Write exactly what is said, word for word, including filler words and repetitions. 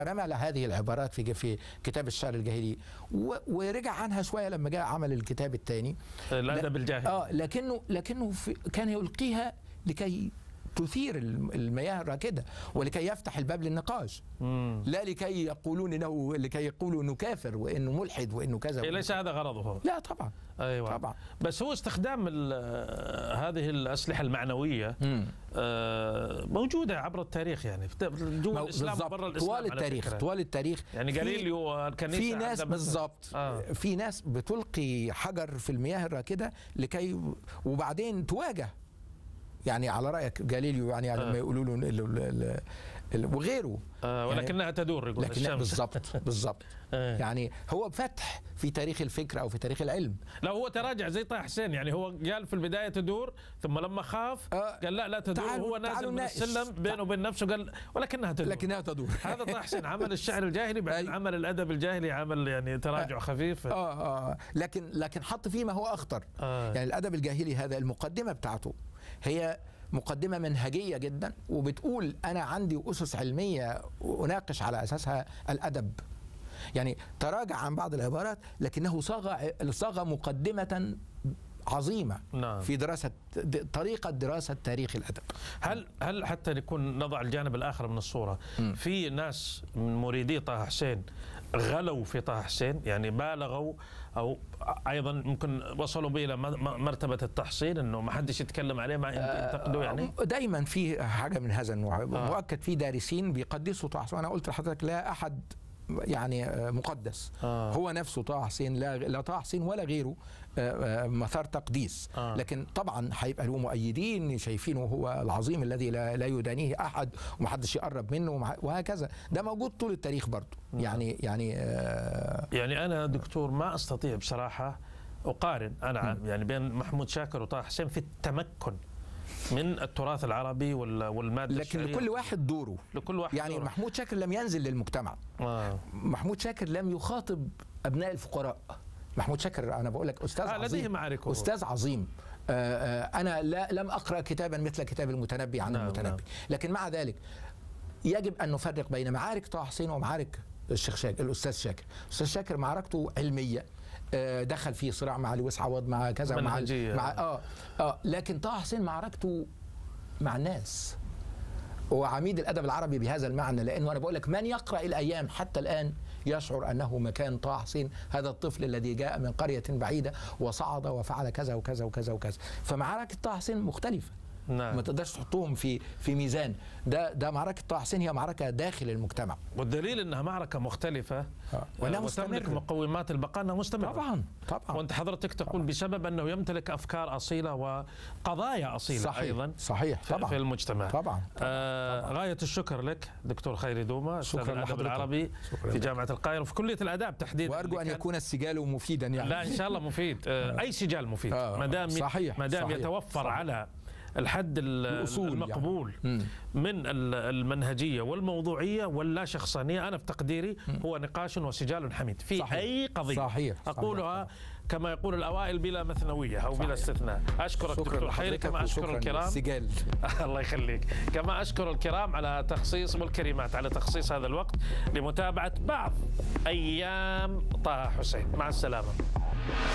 رمى على هذه العبارات في في كتاب الشعر الجاهلي ورجع عنها شويه لما جاء عمل الكتاب الثاني الادب الجاهلي. اه لكنه لكنه كان يلقيها لكي تثير المياه الراكده ولكي يفتح الباب للنقاش، مم. لا لكي يقولون انه لكي يقولوا انه كافر وانه ملحد وانه كذا. ليس هذا غرضه. لا طبعا. ايوه طبعا. بس هو استخدام هذه الاسلحه المعنويه آه موجوده عبر التاريخ، يعني جوا الاسلام وبرا الاسلام طوال التاريخ طوال التاريخ يعني جاليليو الكنيسه في ناس بالضبط آه. في ناس بتلقي حجر في المياه الراكده لكي وبعدين تواجه، يعني على رأيك جاليليو يعني آه. لما يقولوا له ال ال ال وغيره آه ولكنها يعني تدور يقول لكنها بالضبط بالضبط آه. يعني هو فتح في تاريخ الفكر أو في تاريخ العلم. لا هو تراجع زي طه حسين، يعني هو قال في البداية تدور ثم لما خاف آه. قال لا لا تدور، وهو نازل من السلم بينه وبين نفسه قال ولكنها تدور لكنها تدور. هذا طه حسين عمل الشعر الجاهلي بعدين عمل الأدب الجاهلي، عمل يعني تراجع آه. خفيف آه آه لكن لكن حط فيه ما هو أخطر آه. يعني الأدب الجاهلي هذا المقدمة بتاعته هي مقدمة منهجية جدا وبتقول أنا عندي أسس علمية أناقش على أساسها الأدب. يعني تراجع عن بعض العبارات لكنه صاغ صاغ مقدمة عظيمة نعم. في دراسة طريقة دراسة تاريخ الأدب. هل هل حتى نكون نضع الجانب الآخر من الصورة، م. في ناس من مريدي طه حسين غلوا في طه حسين، يعني بالغوا أو أيضا ممكن وصلوا به إلى مرتبة التحصين أنه ما حدش يتكلم عليه ما ينتقدوا، يعني دايما في حاجة من هذا النوع. آه. مؤكد في دارسين بيقدسوا طه حسين، وأنا قلت لحضرتك لا أحد يعني مقدس آه. هو نفسه طه حسين، لا لا طه حسين ولا غيره مثار تقديس آه. لكن طبعا هيبقى له مؤيدين شايفينه هو العظيم الذي لا, لا يدانيه احد ومحدش يقرب منه وهكذا. ده موجود طول التاريخ برضه. يعني يعني آه يعني انا دكتور ما استطيع بصراحه اقارن انا م. يعني بين محمود شاكر وطه حسين في التمكن من التراث العربي والمادة لكن الشعرية. لكل واحد دوره، لكل واحد يعني دوره. محمود شاكر لم ينزل للمجتمع آه. محمود شاكر لم يخاطب أبناء الفقراء. محمود شاكر أنا بقول لك أستاذ آه عظيم معاركه. أستاذ عظيم آه آه أنا لا لم أقرأ كتابا مثل كتاب المتنبي عن نعم المتنبي نعم. لكن مع ذلك يجب أن نفرق بين معارك طه حسين ومعارك الشيخ شاكر الأستاذ شاكر. الأستاذ شاكر معركته علمية، دخل في صراع مع لويس عوض مع كذا مع مع اه اه لكن طه حسين معركته مع الناس. هو عميد الادب العربي بهذا المعنى، لانه انا بقول لك من يقرا الايام حتى الان يشعر انه مكان طه حسين هذا الطفل الذي جاء من قريه بعيده وصعد وفعل كذا وكذا وكذا وكذا. فمعركه طه حسين مختلفه. نعم. ما تقدرش تحطهم في في ميزان. ده ده معركه طه حسين هي معركه داخل المجتمع، والدليل انها معركه مختلفه آه. وانها مستمره، مقومات البقاء انها مستمره. طبعا طبعا. وانت حضرتك تقول طبعا. بسبب انه يمتلك افكار اصيله وقضايا اصيله صحيح. ايضا صحيح طبعا في المجتمع. طبعا, طبعا. آه طبعا. غايه الشكر لك دكتور خيري دومة، استاذ الادب العربي في جامعه القاهره وفي كليه الاداب تحديدا، وارجو ان يكون السجال مفيدا يعني. لا ان شاء الله مفيد. آه اي سجال مفيد آه. ما دام ما دام يتوفر صحيح. على الحد المقبول يعني. من المنهجية والموضوعية واللا شخصانية. أنا في تقديري هو نقاش وسجال حميد في صحيح. أي قضية صحيح. أقولها صحيح. كما يقول الأوائل بلا مثنوية أو صحيح. بلا استثناء. أشكرك دكتور خيري كما أشكر الكرام سجال. الله يخليك، كما أشكر الكرام على تخصيص والكريمات على تخصيص هذا الوقت لمتابعة بعض أيام طه حسين. مع السلامة.